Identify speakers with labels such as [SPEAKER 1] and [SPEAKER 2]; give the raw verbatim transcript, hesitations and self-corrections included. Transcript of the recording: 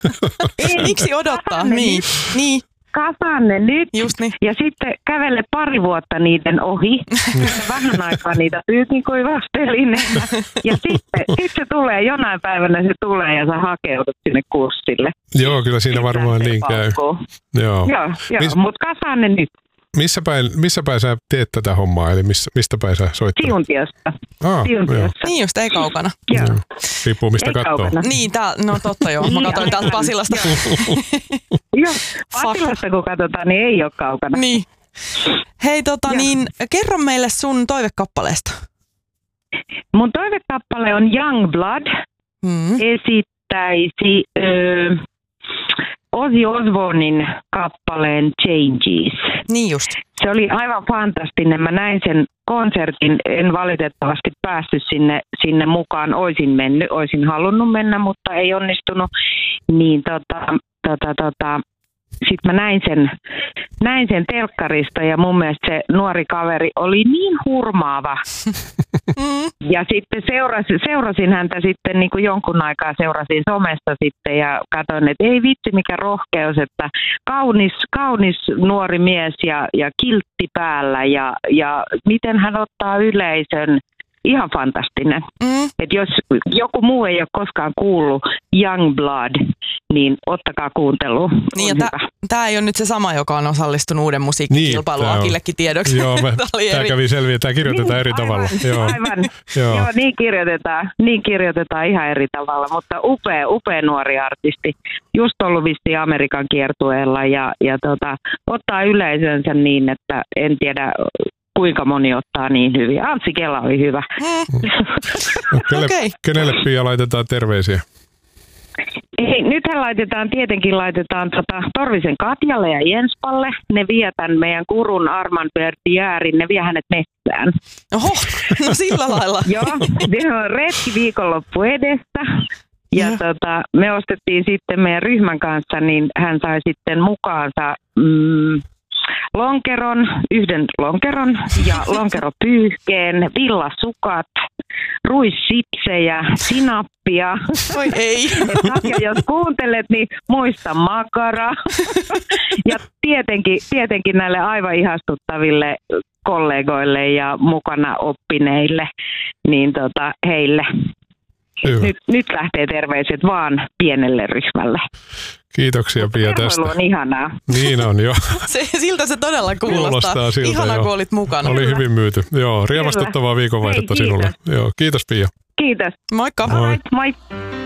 [SPEAKER 1] Miksi odottaa? Niin, niin.
[SPEAKER 2] Kasaan ne nyt
[SPEAKER 1] Just niin.
[SPEAKER 2] ja sitten kävele pari vuotta niiden ohi. Vähän aikaa niitä pyykinkuivastelin. Ja sitten sit se tulee, jonain päivänä se tulee ja sä hakeudut sinne kurssille.
[SPEAKER 3] Joo, kyllä siinä varmaan niin käy. Joo,
[SPEAKER 2] joo, joo
[SPEAKER 3] Mis,
[SPEAKER 2] mutta kasaan ne nyt.
[SPEAKER 3] Missä päin, missä päin sä teet tätä hommaa, eli missä, mistä päin sä soittaa?
[SPEAKER 2] Siuntiosta.
[SPEAKER 3] Ah,
[SPEAKER 2] Siuntiosta.
[SPEAKER 1] Niin just, ei kaukana.
[SPEAKER 2] Joo.
[SPEAKER 3] Joo. Riippuu mistä
[SPEAKER 2] Ei
[SPEAKER 3] katsoo.
[SPEAKER 2] kaukana.
[SPEAKER 1] Niin, tää, no totta joo. Mä katsoin täältä Pasilasta.
[SPEAKER 2] Joo, Pasilasta kun katsotaan, niin ei ole kaukana.
[SPEAKER 1] Niin. Hei, tota
[SPEAKER 2] Joo.
[SPEAKER 1] niin, kerro meille sun toivekappaleesta.
[SPEAKER 2] Mun toivekappale on Youngblood.
[SPEAKER 1] Mm.
[SPEAKER 2] Esittäisi ö, Ozzy Osbournen kappaleen Changes.
[SPEAKER 1] Niin just.
[SPEAKER 2] Se oli aivan fantastinen. Mä näin sen konsertin. En valitettavasti päässyt sinne, sinne mukaan. Oisin mennyt, oisin halunnut mennä, mutta ei onnistunut. Niin tota, tota, tota, sitten mä näin sen, näin sen telkkarista ja mun mielestä se nuori kaveri oli niin hurmaava. Ja sitten seurasin, seurasin häntä sitten niin kuin jonkun aikaa seurasin somesta sitten ja katsoin, että ei vitsi mikä rohkeus, että kaunis, kaunis nuori mies ja, ja kiltti päällä ja, ja miten hän ottaa yleisön. Ihan fantastinen. Mm. Et jos joku muu ei ole koskaan kuullut Youngblood, niin ottakaa kuunteluun.
[SPEAKER 1] Niin, tämä ei ole nyt se sama, joka on osallistunut uuden musiikkikilpailuun
[SPEAKER 3] niin,
[SPEAKER 1] Akillekin tiedoksi.
[SPEAKER 3] Joo, tämä kävi selviä. Tämä kirjoitetaan niin, eri
[SPEAKER 2] aivan,
[SPEAKER 3] tavalla. Joo.
[SPEAKER 2] Aivan.
[SPEAKER 3] Joo.
[SPEAKER 2] Joo, niin kirjoitetaan. Niin kirjoitetaan ihan eri tavalla, mutta upea, upea nuori artisti. Just ollut vissiin Amerikan kiertueella ja, ja tota, ottaa yleisönsä niin, että en tiedä kuinka moni ottaa niin hyvin. Anssi Kela oli hyvä.
[SPEAKER 1] Mm.
[SPEAKER 3] Kelle,
[SPEAKER 1] okay.
[SPEAKER 3] Kenelle Pia laitetaan terveisiä?
[SPEAKER 2] Hei, nythän laitetaan, tietenkin laitetaan tota Torvisen Katjalle ja Jenspalle. Ne vie tämän meidän kurun Arman Bertiäärin, ne vie hänet metsään.
[SPEAKER 1] Oho, no sillä lailla.
[SPEAKER 2] Joo, se on retki viikonloppu edessä. Ja
[SPEAKER 1] yeah.
[SPEAKER 2] tota, me ostettiin sitten meidän ryhmän kanssa, niin hän sai sitten mukaansa mm, lonkeron, yhden lonkeron ja lonkeropyyhkeen, villasukat, ruissipsejä, sinappia.
[SPEAKER 1] Oi ei.
[SPEAKER 2] Ja jos kuuntelet, niin muista makara. Ja tietenkin, tietenkin näille aivan ihastuttaville kollegoille ja mukana oppineille, niin tota, heille. Nyt, nyt lähtee terveiset vaan pienelle ryhmälle.
[SPEAKER 3] Kiitoksia Pia tästä.
[SPEAKER 2] on ihanaa.
[SPEAKER 3] Niin on jo.
[SPEAKER 1] Se, siltä se todella kuulostaa.
[SPEAKER 3] Kuulostaa siltä,
[SPEAKER 1] Ihanaa,
[SPEAKER 3] joo.
[SPEAKER 1] kun olit mukana.
[SPEAKER 3] Oli hyvin myyty. Joo, riemastuttavaa viikonvaihdetta sinulle. Joo, kiitos Pia.
[SPEAKER 2] Kiitos.
[SPEAKER 1] Moikka.
[SPEAKER 3] Moi.
[SPEAKER 2] Moi.